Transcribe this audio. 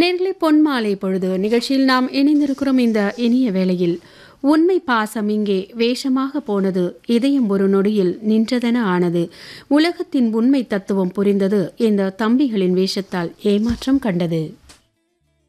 நேர்களே பொன்மாலை பொழுது நிகழ்ச்சியில் நாம் இணைந்திருக்கிறோம். இந்த இனிய வேளையில் உண்மை பாசம் இங்கே வேஷமாக போனது, இதயம் ஒரு நொடியில் நின்றதென ஆனது. உலகத்தின் உண்மை தத்துவம் புரிந்தது, இந்த தம்பிகளின் வேஷத்தால் ஏமாற்றம் கண்டது.